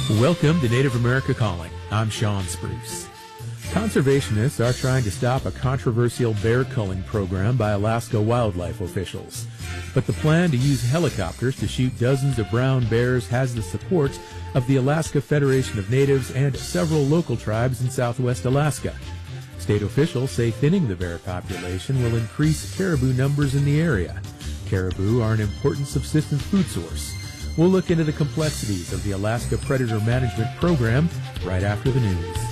Welcome to Native America Calling. I'm Sean Spruce. Conservationists are trying to stop a controversial bear culling program by Alaska wildlife officials. But the plan to use helicopters to shoot dozens of brown bears has the support of the Alaska Federation of Natives and several local tribes in southwest Alaska. State officials say thinning the bear population will increase caribou numbers in the area. Caribou are an important subsistence food source. We'll look into the complexities of the Alaska Predator Management Program right after the news.